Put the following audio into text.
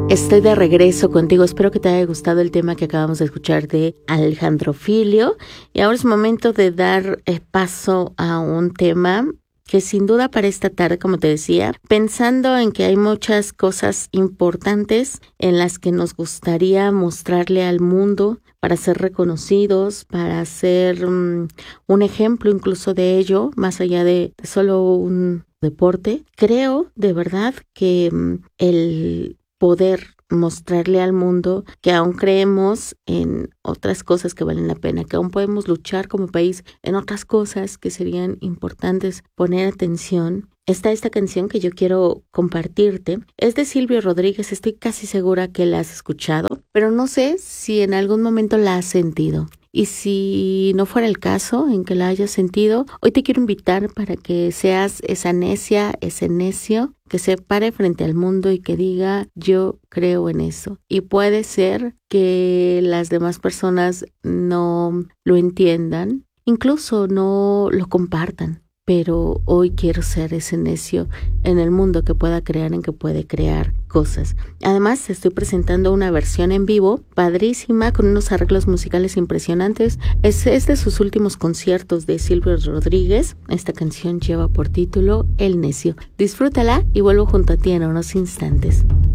Estoy de regreso contigo. Espero que te haya gustado el tema que acabamos de escuchar de Alejandro Filio. Y ahora es momento de dar paso a un tema que sin duda para esta tarde, como te decía, pensando en que hay muchas cosas importantes en las que nos gustaría mostrarle al mundo para ser reconocidos, para ser un ejemplo incluso de ello, más allá de solo un deporte. Creo de verdad que el poder mostrarle al mundo que aún creemos en otras cosas que valen la pena, que aún podemos luchar como país en otras cosas que serían importantes poner atención. Está esta canción que yo quiero compartirte. Es de Silvio Rodríguez, estoy casi segura que la has escuchado, pero no sé si en algún momento la has sentido. Y si no fuera el caso en que la hayas sentido, hoy te quiero invitar para que seas esa necia, ese necio, que se pare frente al mundo y que diga, yo creo en eso. Y puede ser que las demás personas no lo entiendan, incluso no lo compartan. Pero hoy quiero ser ese necio en el mundo que pueda crear, en que puede crear cosas. Además, estoy presentando una versión en vivo, padrísima, con unos arreglos musicales impresionantes. Es de sus últimos conciertos de Silvio Rodríguez. Esta canción lleva por título El Necio. Disfrútala y vuelvo junto a ti en unos instantes.